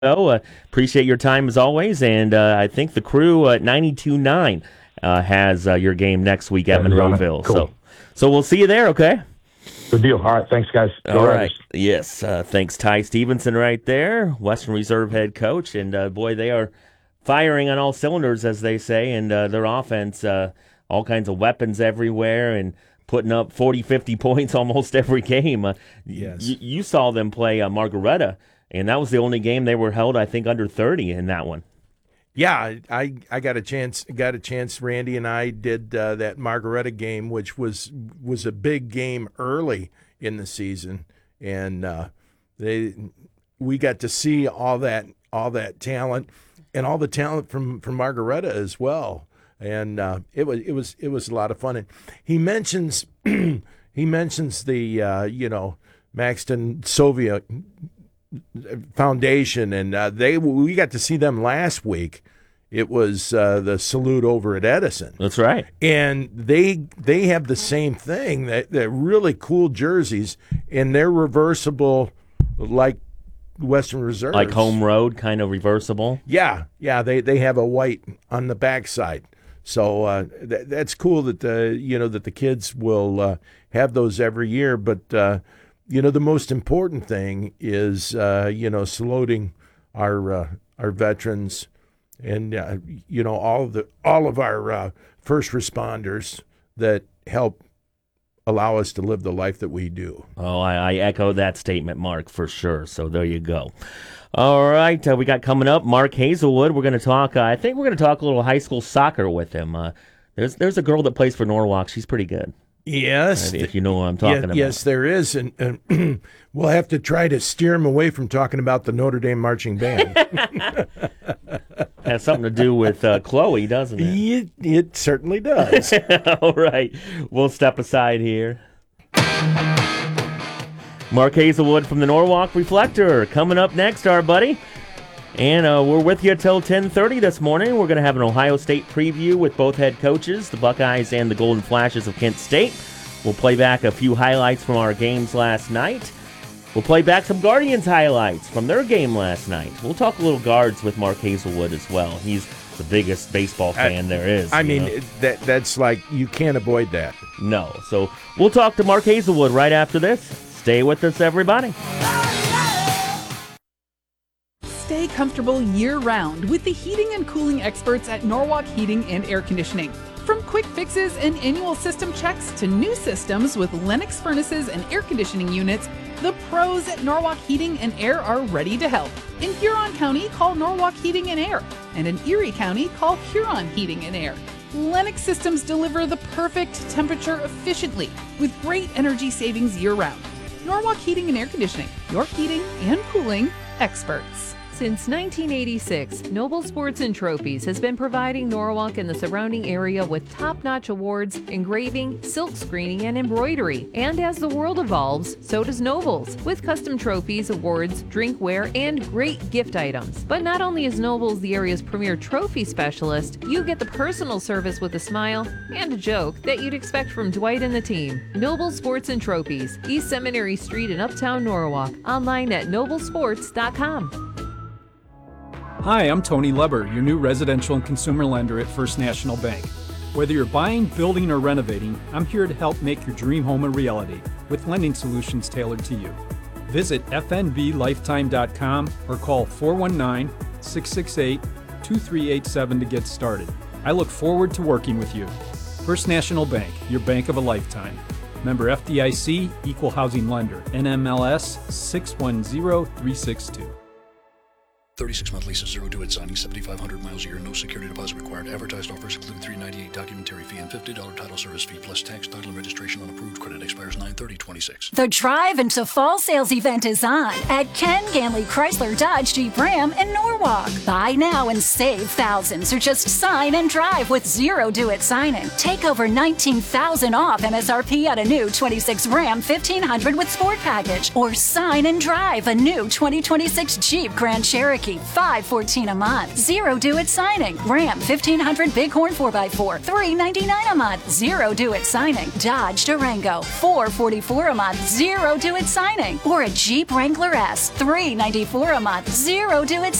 Appreciate your time as always, and I think the crew at 92.9 has your game next week at Monroeville. Cool. So we'll see you there, okay? Good deal. All right. Thanks, guys. All right. Yes. Thanks, Ty Stevenson right there, Western Reserve head coach. And, boy, they are firing on all cylinders, as they say, and their offense, all kinds of weapons everywhere and putting up 40, 50 points almost every game. Yes. You saw them play Margaretta, and that was the only game they were held, I think, under 30 in that one. Yeah, I got a chance. Randy and I did that Margaretta game, which was a big game early in the season, and we got to see all that talent and all the talent from Margaretta as well, and it was a lot of fun. And he mentions the Maxton Soviet Foundation, and we got to see them last week. It was the salute over at Edison. That's right. And they have the same thing. They're really cool jerseys, and they're reversible, like Western Reserve, like home road, kind of reversible. Yeah. They have a white on the backside. So that's cool that the kids will have those every year, but. The most important thing is, saluting our veterans and, all of our first responders that help allow us to live the life that we do. Oh, I echo that statement, Mark, for sure. So there you go. All right, we got coming up Mark Hazelwood. We're going to talk, I think we're going to talk a little high school soccer with him. There's a girl that plays for Norwalk. She's pretty good. Yes. If you know what I'm talking about. Yes, there is. And we'll have to try to steer him away from talking about the Notre Dame Marching Band. Has something to do with Chloe, doesn't it? It certainly does. All right. We'll step aside here. Mark Hazelwood from the Norwalk Reflector coming up next, our buddy. And we're with you till 10:30 this morning. We're going to have an Ohio State preview with both head coaches, the Buckeyes and the Golden Flashes of Kent State. We'll play back a few highlights from our games last night. We'll play back some Guardians highlights from their game last night. We'll talk a little Guards with Mark Hazelwood as well. He's the biggest baseball fan there is. I mean, that's like, you can't avoid that. No. So we'll talk to Mark Hazelwood right after this. Stay with us, everybody. Stay comfortable year-round with the heating and cooling experts at Norwalk Heating and Air Conditioning. From quick fixes and annual system checks to new systems with Lennox furnaces and air conditioning units, the pros at Norwalk Heating and Air are ready to help. In Huron County, call Norwalk Heating and Air. And in Erie County, call Huron Heating and Air. Lennox systems deliver the perfect temperature efficiently with great energy savings year-round. Norwalk Heating and Air Conditioning, your heating and cooling experts. Since 1986, Noble Sports and Trophies has been providing Norwalk and the surrounding area with top-notch awards, engraving, silk screening, and embroidery. And as the world evolves, so does Nobles, with custom trophies, awards, drinkware, and great gift items. But not only is Nobles the area's premier trophy specialist, you get the personal service with a smile and a joke that you'd expect from Dwight and the team. Noble Sports and Trophies, East Seminary Street in Uptown Norwalk. Online at noblesports.com. Hi, I'm Tony Leber, your new residential and consumer lender at First National Bank. Whether you're buying, building, or renovating, I'm here to help make your dream home a reality with lending solutions tailored to you. Visit fnblifetime.com or call 419-668-2387 to get started. I look forward to working with you. First National Bank, your bank of a lifetime. Member FDIC, Equal Housing Lender, NMLS 610362. 36-month leases, 0 due at signing, 7,500 miles a year, no security deposit required. Advertised offers include $398 documentary fee and $50 title service fee plus tax, title, and registration on approved credit. Expires 9/30/26. The Drive into Fall sales event is on at Ken Ganley Chrysler Dodge Jeep Ram in Norwalk. Buy now and save thousands, or just sign and drive with 0 due at signing. Take over $19,000 off MSRP on a new 26 Ram 1500 with Sport Package, or sign and drive a new 2026 Jeep Grand Cherokee. Cherokee, $514 a month. Zero do-it signing. Ram 1500 Bighorn 4x4, $399 a month. Zero do-it signing. Dodge Durango, $444 a month. Zero do-it signing. Or a Jeep Wrangler S, $394 a month. Zero do-it